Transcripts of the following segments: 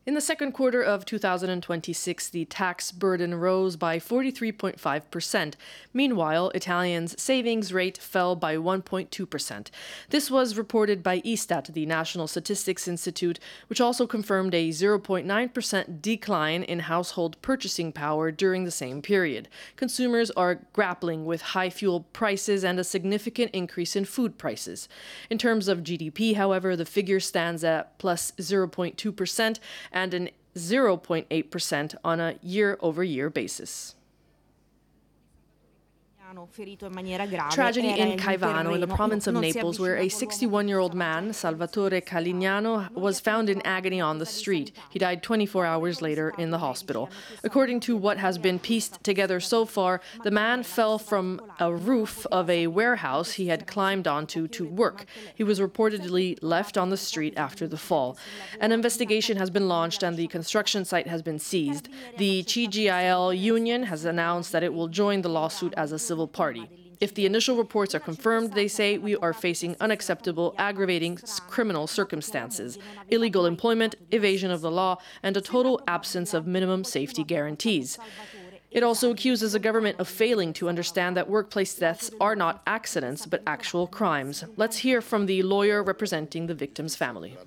In the second quarter of 2026, the tax burden rose by 43.5%. Meanwhile, Italians' savings rate fell by 1.2%. This was reported by Istat, the National Statistics Institute, which also confirmed a 0.9% decline in household purchasing power during the same period. Consumers are grappling with high fuel prices and a significant increase in food prices. In terms of GDP, however, the figure stands at plus 0.2%, and an 0.8% on a year-over-year basis. Tragedy in Caivano, in the province of Naples, where a 61-year-old man, Salvatore Calignano, was found in agony on the street. He died 24 hours later in the hospital. According to what has been pieced together so far, the man fell from a roof of a warehouse he had climbed onto to work. He was reportedly left on the street after the fall. An investigation has been launched and the construction site has been seized. The CGIL union has announced that it will join the lawsuit as a civil party. If the initial reports are confirmed, they say we are facing unacceptable, aggravating criminal circumstances, illegal employment, evasion of the law, and a total absence of minimum safety guarantees. It also accuses the government of failing to understand that workplace deaths are not accidents, but actual crimes. Let's hear from the lawyer representing the victim's family.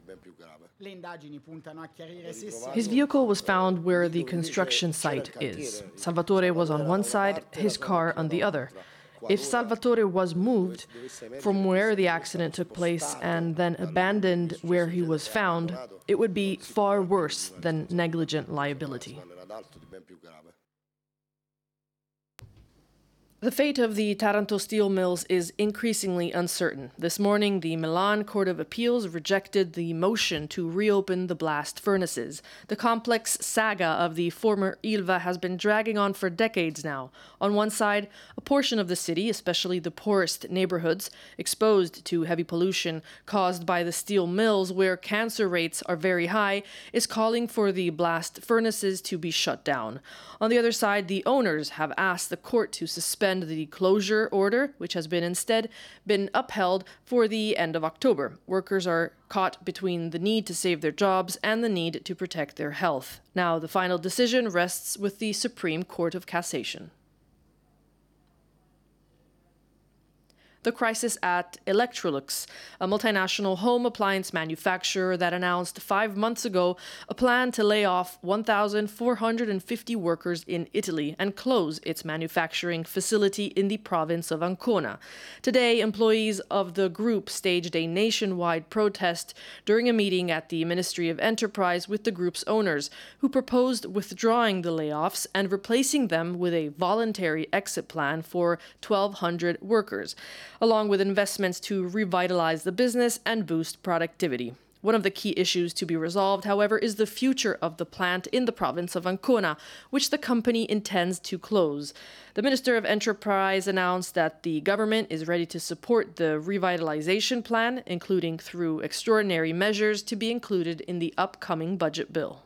His vehicle was found where the construction site is. Salvatore was on one side, his car on the other. If Salvatore was moved from where the accident took place and then abandoned where he was found, it would be far worse than negligent liability. The fate of the Taranto steel mills is increasingly uncertain. This morning, the Milan Court of Appeals rejected the motion to reopen the blast furnaces. The complex saga of the former Ilva has been dragging on for decades now. On one side, a portion of the city, especially the poorest neighborhoods, exposed to heavy pollution caused by the steel mills where cancer rates are very high, is calling for the blast furnaces to be shut down. On the other side, the owners have asked the court to suspend the closure order, which has instead been upheld for the end of October. Workers are caught between the need to save their jobs and the need to protect their health. Now, the final decision rests with the Supreme Court of Cassation. The crisis at Electrolux, a multinational home appliance manufacturer that announced 5 months ago a plan to lay off 1,450 workers in Italy and close its manufacturing facility in the province of Ancona. Today, employees of the group staged a nationwide protest during a meeting at the Ministry of Enterprise with the group's owners, who proposed withdrawing the layoffs and replacing them with a voluntary exit plan for 1,200 workers, along with investments to revitalize the business and boost productivity. One of the key issues to be resolved, however, is the future of the plant in the province of Ancona, which the company intends to close. The Minister of Enterprise announced that the government is ready to support the revitalization plan, including through extraordinary measures to be included in the upcoming budget bill.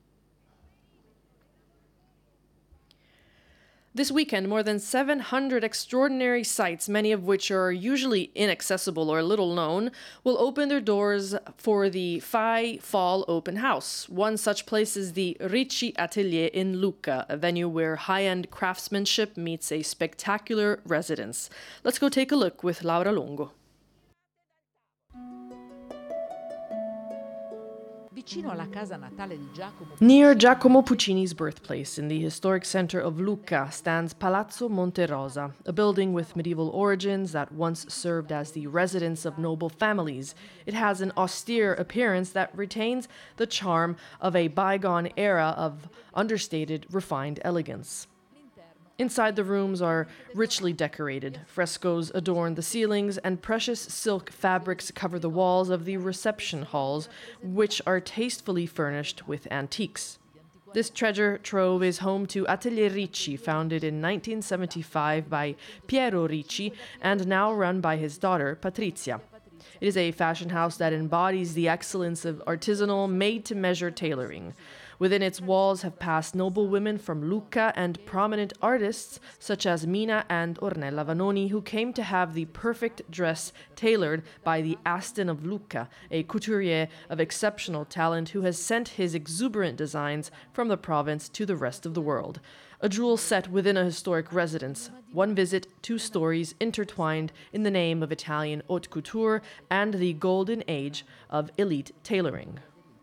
This weekend, more than 700 extraordinary sites, many of which are usually inaccessible or little known, will open their doors for the Fai Fall Open House. One such place is the Ricci Atelier in Lucca, a venue where high-end craftsmanship meets a spectacular residence. Let's go take a look with Laura Longo. Near Giacomo Puccini's birthplace, in the historic center of Lucca, stands Palazzo Monte Rosa, a building with medieval origins that once served as the residence of noble families. It has an austere appearance that retains the charm of a bygone era of understated, refined elegance. Inside, the rooms are richly decorated. Frescoes adorn the ceilings, and precious silk fabrics cover the walls of the reception halls, which are tastefully furnished with antiques. This treasure trove is home to Atelier Ricci, founded in 1975 by Piero Ricci and now run by his daughter, Patrizia. It is a fashion house that embodies the excellence of artisanal, made-to-measure tailoring. Within its walls have passed noble women from Lucca and prominent artists such as Mina and Ornella Vanoni, who came to have the perfect dress tailored by the Aston of Lucca, a couturier of exceptional talent who has sent his exuberant designs from the province to the rest of the world. A jewel set within a historic residence. One visit, two stories intertwined in the name of Italian haute couture and the golden age of elite tailoring.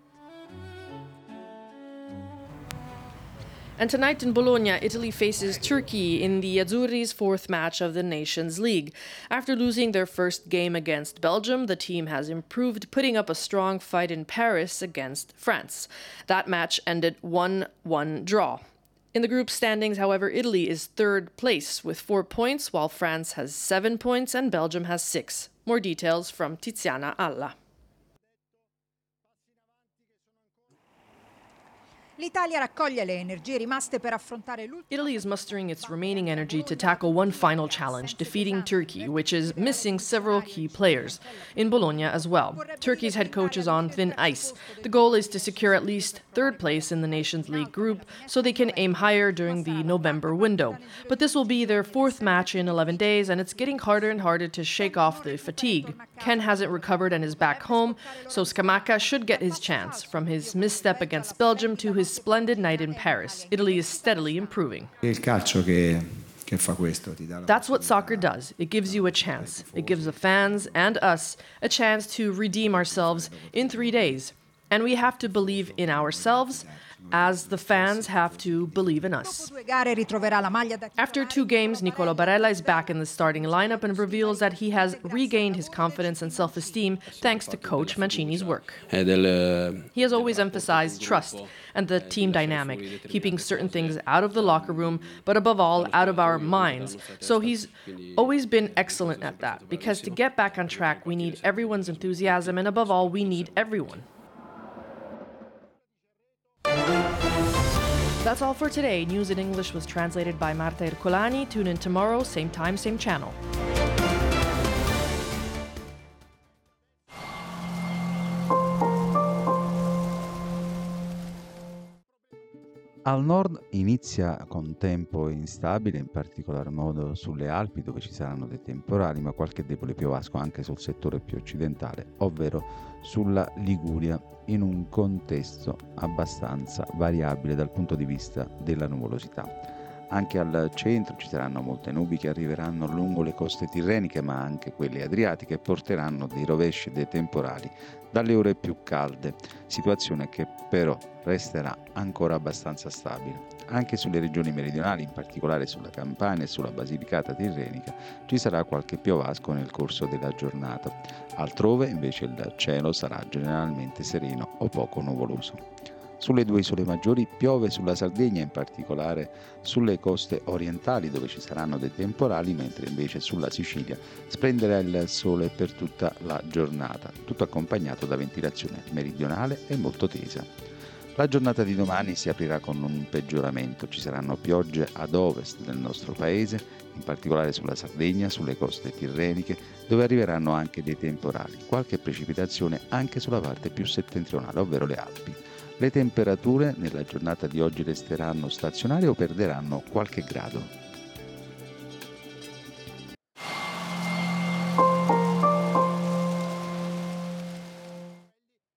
And tonight in Bologna, Italy faces Turkey in the Azzurri's fourth match of the Nations League. After losing their first game against Belgium, the team has improved, putting up a strong fight in Paris against France. That match ended 1-1 draw. In the group standings, however, Italy is third place with 4 points, while France has 7 points and Belgium has 6. More details from Tiziana Alla. L'Italia raccoglie le energie rimaste per affrontare Italy is mustering its remaining energy to tackle one final challenge, defeating Turkey, which is missing several key players. In Bologna as well. Turkey's head coach is on thin ice. The goal is to secure at least third place in the Nations League group so they can aim higher during the November window. But this will be their fourth match in 11 days, and it's getting harder and harder to shake off the fatigue. Ken hasn't recovered and is back home, so Scamacca should get his chance. From his misstep against Belgium to his splendid night in Paris, Italy is steadily improving. That's what soccer does. It gives you a chance. It gives the fans and us a chance to redeem ourselves in 3 days. And we have to believe in ourselves as the fans have to believe in us. After 2 games, Nicolo Barella is back in the starting lineup and reveals that he has regained his confidence and self-esteem thanks to Coach Mancini's work. He has always emphasized trust and the team dynamic, keeping certain things out of the locker room, but above all, out of our minds. So he's always been excellent at that, because to get back on track, we need everyone's enthusiasm, and above all, we need everyone. That's all for today. News in English was translated by Marta Ercolani. Tune in tomorrow, same time, same channel. Al nord inizia con tempo instabile, in particolar modo sulle Alpi dove ci saranno dei temporali, ma qualche debole piovasco anche sul settore più occidentale, ovvero sulla Liguria, in un contesto abbastanza variabile dal punto di vista della nuvolosità. Anche al centro ci saranno molte nubi che arriveranno lungo le coste tirreniche, ma anche quelle adriatiche, e porteranno dei rovesci e dei temporali dalle ore più calde, situazione che però resterà ancora abbastanza stabile. Anche sulle regioni meridionali, in particolare sulla Campania e sulla Basilicata tirrenica, ci sarà qualche piovasco nel corso della giornata. Altrove invece il cielo sarà generalmente sereno o poco nuvoloso. Sulle 2 isole maggiori piove sulla Sardegna, in particolare sulle coste orientali dove ci saranno dei temporali, mentre invece sulla Sicilia splenderà il sole per tutta la giornata, tutto accompagnato da ventilazione meridionale e molto tesa. La giornata di domani si aprirà con un peggioramento, ci saranno piogge ad ovest del nostro paese, in particolare sulla Sardegna, sulle coste tirreniche, dove arriveranno anche dei temporali, qualche precipitazione anche sulla parte più settentrionale, ovvero le Alpi. Le temperature nella giornata di oggi resteranno stazionarie o perderanno qualche grado.